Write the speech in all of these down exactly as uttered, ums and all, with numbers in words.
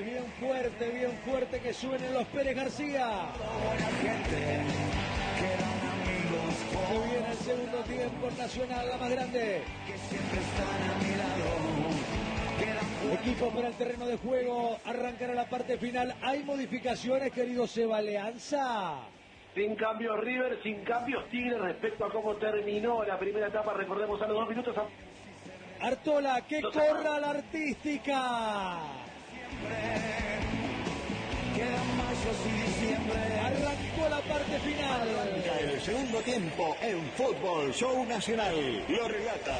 bien fuerte, bien fuerte, que suenen los Pérez García. Se viene el segundo tiempo Nacional, la más grande. Equipo para el terreno de juego, arrancará la parte final. ¿Hay modificaciones, querido Seba Leanza? Sin cambios River, sin cambios Tigre respecto a cómo terminó la primera etapa. Recordemos a los dos minutos. A... Artola, que no corra la artística. Arrancó la parte final. Arranca el segundo tiempo en Fútbol Show Nacional. Lo relata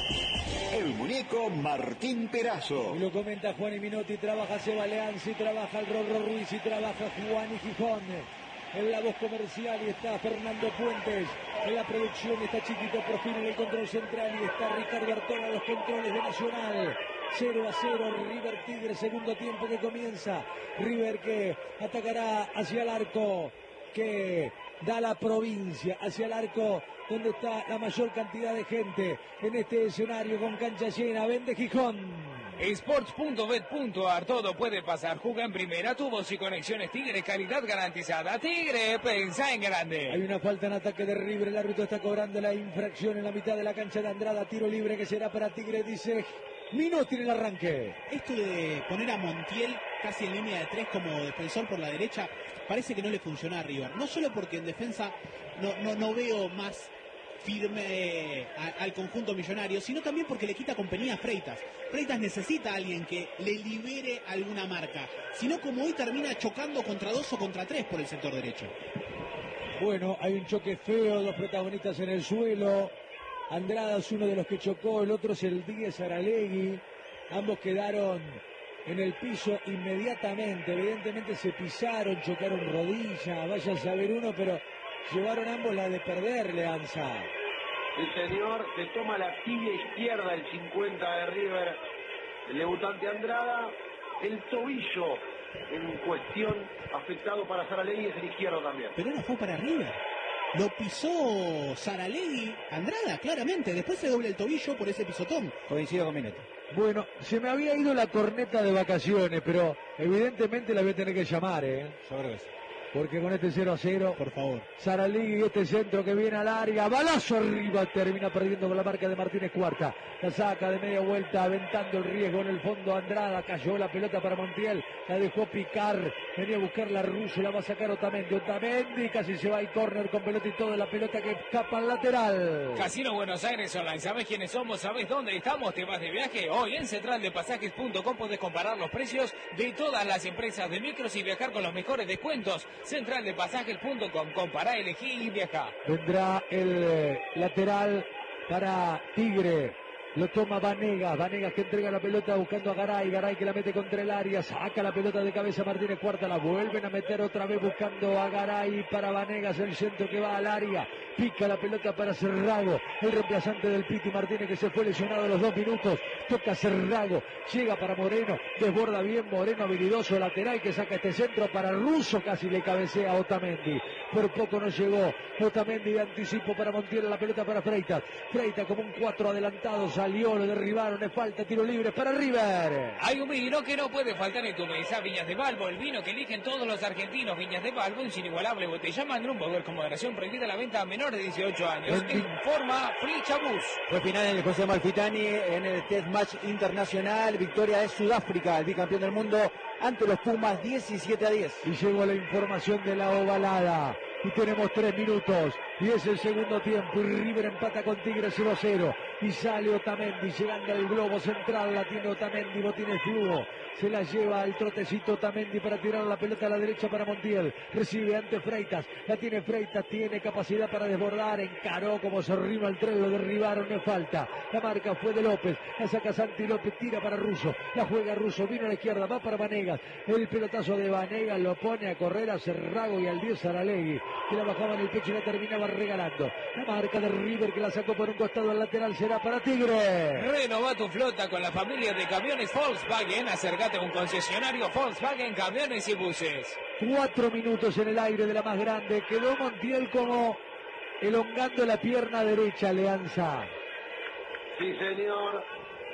el muñeco Martín Perazo. Y lo comenta Juan y Minotti, trabaja Seba Leanza y trabaja el Rorro Ruiz y trabaja Juan y Gijón. En la voz comercial y está Fernando Puentes. En la producción está Chiquito Profil en el control central y está Ricardo Artola en los controles de Nacional. cero a cero, River Tigre, segundo tiempo que comienza. River que atacará hacia el arco que da la provincia, hacia el arco donde está la mayor cantidad de gente en este escenario con cancha llena. Vende Gijón. Sports punto bet punto ar, todo puede pasar. Juega en primera, tubos y conexiones Tigre, calidad garantizada. Tigre, pensá en grande. Hay una falta en ataque de River, el árbitro está cobrando la infracción en la mitad de la cancha de Andrada. Tiro libre que será para Tigre, dice Minotti en el arranque. Esto de poner a Montiel casi en línea de tres como defensor por la derecha parece que no le funciona a River. No solo porque en defensa no, no, no veo más firme a, al conjunto millonario, sino también porque le quita compañía a Freitas. Freitas necesita a alguien que le libere alguna marca, sino como hoy termina chocando contra dos o contra tres por el sector derecho. Bueno, hay un choque feo, dos protagonistas en el suelo. Andrada es uno de los que chocó, el otro es el diez Aralegui. Ambos quedaron en el piso inmediatamente, evidentemente se pisaron, chocaron rodilla, vaya a saber uno, pero llevaron ambos la de perder, Leanza. El señor se toma la tibia izquierda, el cincuenta de River, el debutante Andrada. El tobillo en cuestión afectado para Saralegui es el izquierdo también. Pero no fue para River. Lo pisó Saralegui, Andrada, claramente. Después se dobla el tobillo por ese pisotón. Coincido con Minotti. Bueno, se me había ido la corneta de vacaciones, pero evidentemente la voy a tener que llamar, ¿eh? Yo creo que sí. Porque con este cero a cero, por favor, Saralegui, este centro que viene al área, balazo arriba, termina perdiendo con la marca de Martínez Cuarta, la saca de media vuelta, aventando el riesgo en el fondo. Andrada, cayó la pelota para Montiel, la dejó picar, venía a buscar la Russo, la va a sacar Otamendi, Otamendi casi se va y córner con pelota y toda la pelota que escapa al lateral. Casino Buenos Aires Online, ¿sabés quiénes somos? ¿Sabés dónde estamos? ¿Te vas de viaje? Hoy en central de pasajes punto com podés comparar los precios de todas las empresas de micros y viajar con los mejores descuentos. central de pasajes punto com, compará, elegí y viaja. Vendrá el eh, lateral para Tigre. Lo toma Vanegas, Vanegas que entrega la pelota buscando a Garay, Garay que la mete contra el área, saca la pelota de cabeza Martínez Cuarta, la vuelven a meter otra vez buscando a Garay para Vanegas, el centro que va al área, pica la pelota para Cerrago, el reemplazante del Piti Martínez que se fue lesionado a los dos minutos, toca Cerrago, llega para Moreno, desborda bien Moreno, habilidoso lateral que saca este centro para Russo, casi le cabecea a Otamendi, por poco no llegó, Otamendi de anticipo para Montiel, la pelota para Freitas, Freitas como un cuatro adelantado, salió, lo derribaron, es falta, tiro libre para River. Hay un vino que no puede faltar en tu mesa, Viñas de Balbo, el vino que eligen todos los argentinos. Viñas de Balbo, en su inigualable botella Mandrum, beber con moderación, prohibida la venta a menores de dieciocho años. Informa Frichabús. Fue final en el José Amalfitani en el Test Match Internacional, victoria de Sudáfrica, el bicampeón del mundo ante los Pumas, diecisiete a diez. Y llegó la información de la ovalada. Y tenemos tres minutos. Y es el segundo tiempo. Y River empata con Tigre cero a cero. Y sale Otamendi llegando al globo central. La tiene Otamendi, botines flujo. Se la lleva al trotecito Otamendi para tirar la pelota a la derecha para Montiel. Recibe ante Freitas. La tiene Freitas. Tiene capacidad para desbordar. Encaró como se arriba al tren. Lo derribaron. No falta. La marca fue de López. La saca Santi López. Tira para Russo. La juega Russo. Vino a la izquierda. Va para Vanegas. El pelotazo de Vanegas lo pone a correr a Cerrago y al diez Saralegui, que la bajaba en el pecho y la terminaba regalando. La marca de River que la sacó por un costado al lateral será para Tigre. Renova tu flota con la familia de camiones Volkswagen. Acércate a un concesionario Volkswagen Camiones y Buses. Cuatro minutos en el aire de la más grande. Quedó Montiel como elongando la pierna derecha, Leanza. Sí, señor.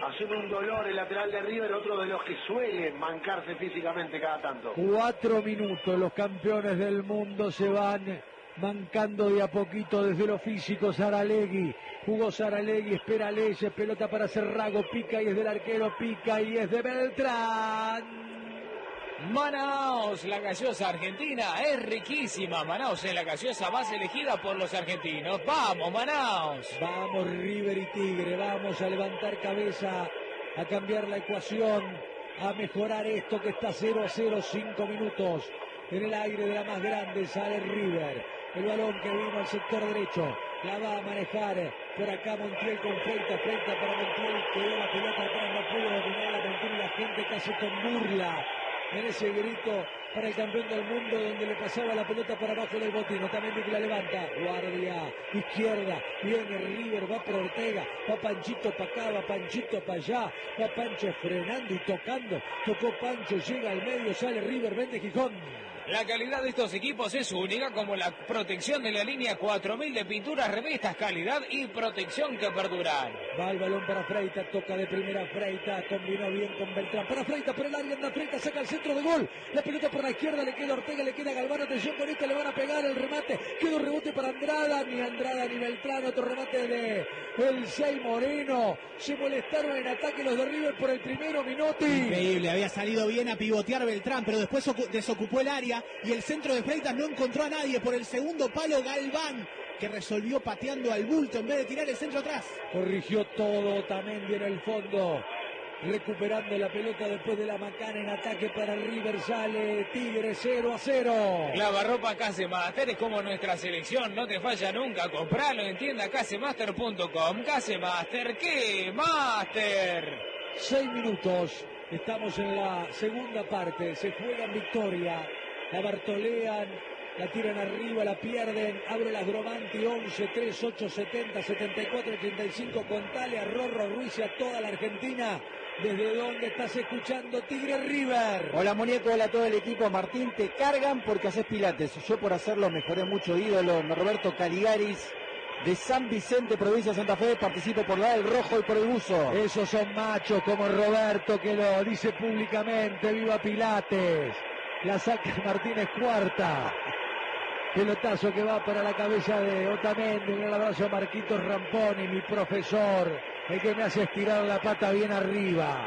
haciendo un dolor el lateral de River, otro de los que suele mancarse físicamente cada tanto. Cuatro minutos, los campeones del mundo se van mancando de a poquito desde lo físico. Saralegui, jugó Saralegui, espera Leyes, pelota para Cerrago, pica y es del arquero, pica y es de Beltrán. Manaos, la gaseosa argentina, es riquísima. Manaos es la gaseosa más elegida por los argentinos. ¡Vamos, Manaos! Vamos, River y Tigre, vamos a levantar cabeza, a cambiar la ecuación, a mejorar esto que está cero a cero, cinco minutos. En el aire de la más grande sale River. El balón que vino al sector derecho, la va a manejar por acá Montiel con Freitas, Freitas para Montiel, quedó la pelota atrás, no pudo dominar la Montiel y la gente casi con burla. En ese grito para el campeón del mundo donde le pasaba la pelota para abajo del botín. También que la levanta, guardia, izquierda, viene River, va por Ortega, va Panchito para acá, va Panchito para allá, va Pancho frenando y tocando, tocó Pancho, llega al medio, sale River, vende Gijón. La calidad de estos equipos es única, como la protección de la línea cuatro mil de pinturas revistas, calidad y protección que perduran. Va el balón para Freitas, toca de primera Freitas, combinó bien con Beltrán. Para Freitas, por el área anda Freitas, saca el centro de gol. La pelota por la izquierda, le queda Ortega, le queda Galván, atención con este, le van a pegar el remate. Quedó rebote para Andrada, ni Andrada ni Beltrán, otro remate de el seis Moreno. Se molestaron en ataque los de River por el primero, Minotti. Increíble, había salido bien a pivotear Beltrán, pero después desocupó el área y el centro de Freitas no encontró a nadie. Por el segundo palo Galván, que resolvió pateando al bulto en vez de tirar el centro atrás. Corrigió todo Otamendi en el fondo, recuperando la pelota después de la macana en ataque para River. Sale Tigre cero a cero. Lavarropa Casemaster es como nuestra selección, no te falla nunca. Compralo en tienda casemaster punto com. Casemaster, ¿qué? ¡Master! Seis minutos, estamos en la segunda parte, se juegan victoria. La bartolean, la tiran arriba, la pierden, abre las Gromanti, once, tres, ocho, setenta, setenta y cuatro, ochenta y cinco, contale a Rorro Ruiz y a toda la Argentina. ¿Desde dónde estás escuchando Tigre River? Hola muñeco, hola a todo el equipo. Martín, te cargan porque haces pilates. Yo por hacerlo mejoré mucho, ídolo. Roberto Caligaris, de San Vicente, provincia de Santa Fe, participo por la del rojo y por el buzo. Esos son machos como Roberto que lo dice públicamente. ¡Viva Pilates! La saca Martínez cuarta. Pelotazo que va para la cabeza de Otamendi. Un abrazo a Marquitos Ramponi, mi profesor, el que me hace estirar la pata bien arriba.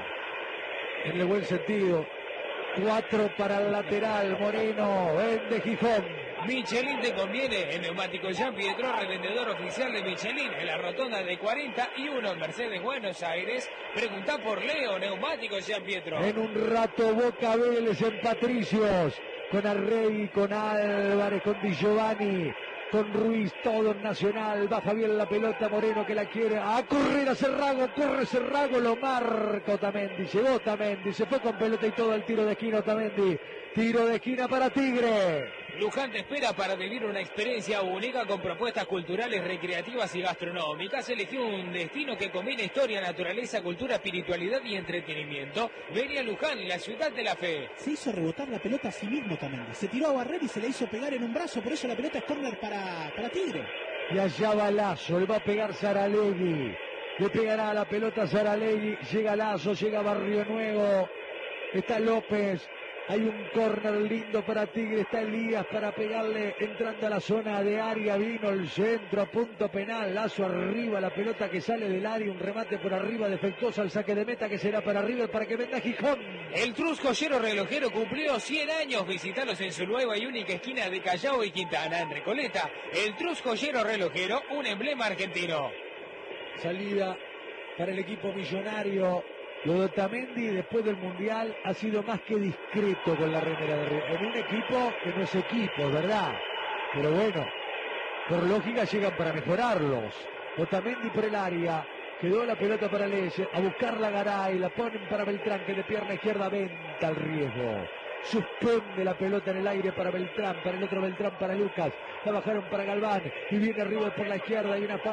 En el buen sentido. Cuatro para el lateral, Moreno, vende Gijón. Michelin te conviene. En Neumático Jean Pietro, revendedor oficial de Michelin en la rotonda de cuarenta y uno en Mercedes, Buenos Aires. Preguntá por Leo, Neumático Jean Pietro. En un rato Boca Vélez en Patricios, con Arrey, con Álvarez, con Di Giovanni, con Ruiz, todo en Nacional. Baja bien la pelota Moreno que la quiere. A correr a Cerrago, corre Cerrago, lo marca Otamendi. Llegó Otamendi, se fue con pelota y todo el tiro de esquina Otamendi. Tiro de esquina para Tigre. Luján te espera para vivir una experiencia única con propuestas culturales, recreativas y gastronómicas. Elegí un destino que combina historia, naturaleza, cultura, espiritualidad y entretenimiento. Vení a Luján, la ciudad de la fe. Se hizo rebotar la pelota a sí mismo también. Se tiró a barrer y se la hizo pegar en un brazo, por eso la pelota es córner para, para Tigre. Y allá va Lazo, le va a pegar Saralegui. Le pegará la pelota Saralegui. Llega Lazo, llega Barrio Nuevo. Está López. Hay un córner lindo para Tigre, está Elías para pegarle entrando a la zona de área, vino el centro a punto penal, Lazo arriba, la pelota que sale del área, un remate por arriba defectuoso al saque de meta que será para River para que venda Gijón. El Trus Joyero Relojero cumplió cien años, visitalos en su nueva y única esquina de Callao y Quintana, en Recoleta. El Trus Joyero Relojero, un emblema argentino. Salida para el equipo millonario. Lo de Otamendi después del Mundial ha sido más que discreto con la remera de River. En un equipo que no es equipo, ¿verdad? Pero bueno, por lógica llegan para mejorarlos. Otamendi por el área. Quedó la pelota para Leyes. A buscar la Garay. La ponen para Beltrán que de pierna izquierda venta el riesgo. Suspende la pelota en el aire para Beltrán. Para el otro Beltrán para Lucas. La bajaron para Galván. Y viene River por la izquierda. Hay una